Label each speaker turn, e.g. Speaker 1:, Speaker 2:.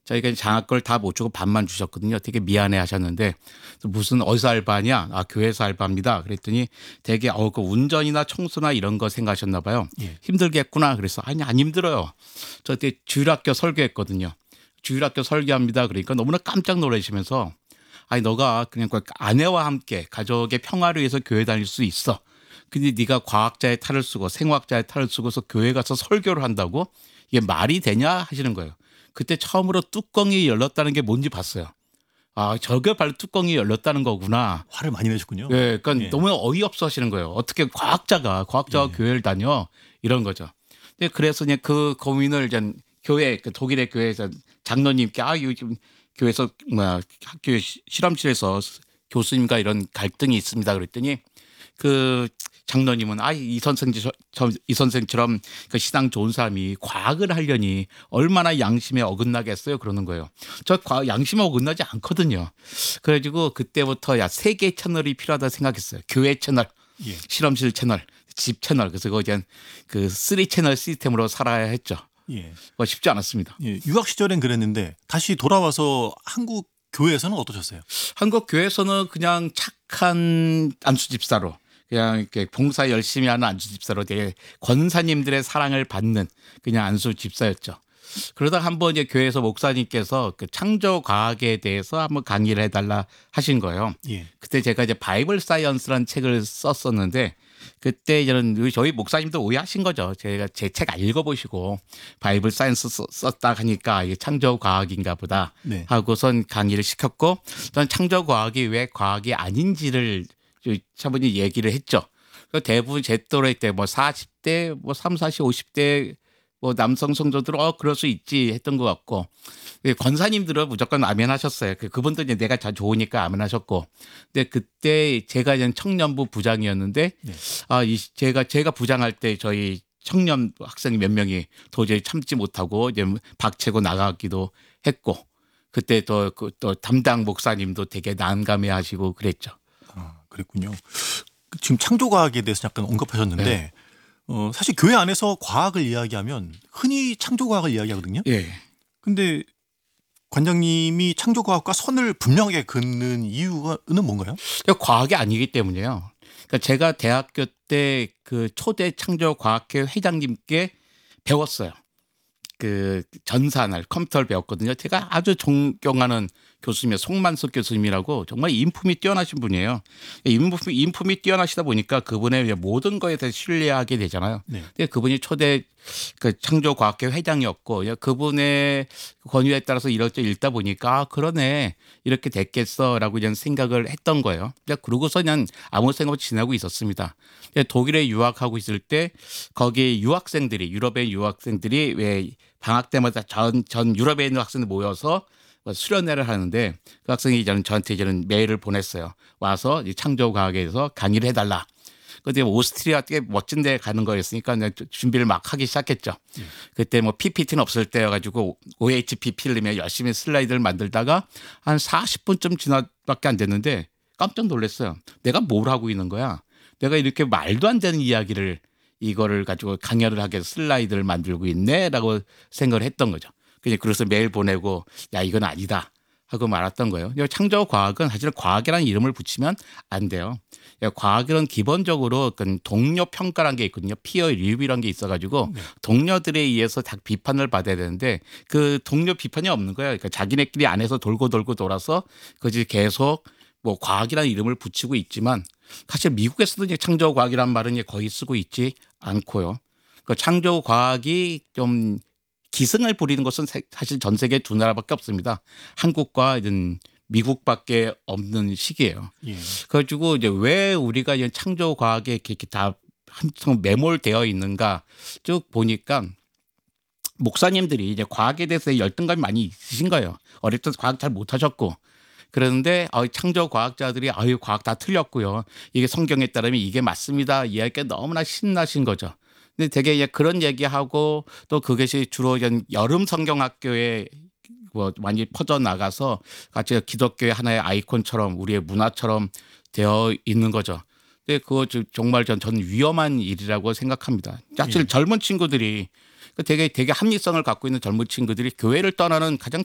Speaker 1: 저희가 장학금을 다 못 주고 반만 주셨거든요. 되게 미안해 하셨는데 무슨 어디서 알바냐? 아, 교회에서 알바입니다. 그랬더니 되게 그 운전이나 청소나 이런 거 생각하셨나 봐요.
Speaker 2: 예.
Speaker 1: 힘들겠구나. 그래서 아니 안 힘들어요. 저 그때 주일학교 설교했거든요. 주일학교 설교합니다. 그러니까 너무나 깜짝 놀라시면서 아니 너가 그냥 그 아내와 함께 가족의 평화를 위해서 교회 다닐 수 있어. 근데 네가 과학자의 탈을 쓰고 생화학자의 탈을 쓰고서 교회 가서 설교를 한다고 이게 말이 되냐 하시는 거예요. 그때 처음으로 뚜껑이 열렸다는 게 뭔지 봤어요. 아, 저게 바로 뚜껑이 열렸다는 거구나.
Speaker 2: 화를 많이 내셨군요.
Speaker 1: 예, 그러니까
Speaker 2: 예.
Speaker 1: 너무 어이없어 하시는 거예요. 어떻게 과학자가
Speaker 2: 예.
Speaker 1: 교회를 다녀 이런 거죠. 근데 그래서 이제 그 고민을 이제 교회 그 독일의 교회에서 장로님께 요즘 교회에서 학교 실험실에서 교수님과 이런 갈등이 있습니다. 그랬더니 그 장로님은 이 선생처럼 그 신앙 좋은 사람이 과학을 하려니 얼마나 양심에 어긋나겠어요 그러는 거예요. 저 양심에 어긋나지 않거든요. 그래가지고 그때부터 세 개의 채널이 필요하다 생각했어요. 교회 채널,
Speaker 2: 예.
Speaker 1: 실험실 채널, 집 채널. 그래서 그거 이제 그 3채널 시스템으로 살아야 했죠.
Speaker 2: 예.
Speaker 1: 쉽지 않았습니다.
Speaker 2: 예. 유학 시절엔 그랬는데 다시 돌아와서 한국 교회에서는 어떠셨어요?
Speaker 1: 한국 교회에서는 그냥 착한 안수 집사로 그냥 이렇게 봉사 열심히 하는 안수 집사로 되게 권사님들의 사랑을 받는 그냥 안수 집사였죠. 그러다 한번 이제 교회에서 목사님께서 그 창조 과학에 대해서 한번 강의를 해달라 하신 거예요.
Speaker 2: 예.
Speaker 1: 그때 제가 이제 바이블 사이언스라는 책을 썼었는데 그때 저는 저희 목사님도 오해하신 거죠. 제가 제 책 안 읽어보시고 바이블 사이언스 썼다 하니까 이게 창조 과학인가 보다
Speaker 2: 네.
Speaker 1: 하고선 강의를 시켰고 저는 창조 과학이 왜 과학이 아닌지를 차분히 얘기를 했죠. 대부분 제 또래 때 40대 3, 40, 50대 남성 성도들 그럴 수 있지 했던 것 같고 권사님들은 무조건 아멘 하셨어요. 그분도 이제 내가 잘 좋으니까 아멘 하셨고. 근데 그때 제가 이제 청년부 부장이었는데
Speaker 2: 네.
Speaker 1: 제가 부장할 때 저희 청년 학생이 몇 명이 도저히 참지 못하고 이제 박치고 나가기도 했고 그때 또 담당 목사님도 되게 난감해하시고 그랬죠.
Speaker 2: 아, 그랬군요. 지금 창조과학에 대해서 약간 언급하셨는데
Speaker 1: 네.
Speaker 2: 사실 교회 안에서 과학을 이야기하면 흔히 창조과학을 이야기하거든요.
Speaker 1: 예.
Speaker 2: 근데 관장님이 창조과학과 선을 분명하게 긋는 이유는 뭔가요?
Speaker 1: 과학이 아니기 때문이에요. 그러니까 제가 대학교 때 그 초대 창조과학회 회장님께 배웠어요. 그 전산을 컴퓨터를 배웠거든요. 제가 아주 존경하는 교수님이에요. 송만석 교수님이라고 정말 인품이 뛰어나신 분이에요. 인품이 뛰어나시다 보니까 그분의 모든 거에 대해서 신뢰하게 되잖아요.
Speaker 2: 네.
Speaker 1: 근데 그분이 초대 그 창조과학회 회장이었고 권유에 권유에 따라서 이렇게 읽다 보니까 그러네 이렇게 됐겠어라고 이제 생각을 했던 거예요. 그러고서 그냥 아무 생각 없이 지내고 있었습니다. 독일에 유학하고 있을 때 거기 유럽의 유학생들이 왜 방학 때마다 전 유럽에 있는 학생들 모여서 수련회를 하는데 그 학생이 저한테 메일을 보냈어요. 와서 창조과학에서 강의를 해달라. 근데 오스트리아 꽤 멋진 데 가는 거였으니까 준비를 막 하기 시작했죠. 그때 PPT는 없을 때여가지고 OHP 필름에 열심히 슬라이드를 만들다가 한 40분쯤 지나밖에 안 됐는데 깜짝 놀랐어요. 내가 뭘 하고 있는 거야? 내가 이렇게 말도 안 되는 이야기를 이거를 가지고 강연을 하게 해서 슬라이드를 만들고 있네라고 생각을 했던 거죠. 그래서 메일 보내고 야 이건 아니다 하고 말았던 거예요. 창조과학은 사실 과학이라는 이름을 붙이면 안 돼요. 과학은 기본적으로 동료 평가라는 게 있거든요. 피어 리뷰라는 게 있어가지고 동료들에 의해서 다 비판을 받아야 되는데 그 동료 비판이 없는 거예요. 그러니까 자기네끼리 안에서 돌고 돌아서 그것이 계속 과학이라는 이름을 붙이고 있지만 사실 미국에서도 이제 창조과학이라는 말은 거의 쓰고 있지 않고요. 그 창조과학이 좀 기승을 부리는 것은 사실 전 세계 두 나라밖에 없습니다. 한국과 미국밖에 없는 시기예요.
Speaker 2: 예.
Speaker 1: 그래가지고 이제 왜 우리가 창조과학에 이렇게 다 한층 매몰되어 있는가 쭉 보니까 목사님들이 이제 과학에 대해서 열등감이 많이 있으신 거예요. 어릴 때 과학 잘 못하셨고. 그런데 창조과학자들이 과학 다 틀렸고요. 이게 성경에 따르면 이게 맞습니다. 이야기가 너무나 신나신 거죠. 근데 되게 그런 얘기하고 또 그것이 주로 여름 성경학교에 많이 퍼져 나가서 같이 기독교의 하나의 아이콘처럼 우리의 문화처럼 되어 있는 거죠. 근데 그거 정말 전 위험한 일이라고 생각합니다. 사실 젊은 친구들이 되게 합리성을 갖고 있는 젊은 친구들이 교회를 떠나는 가장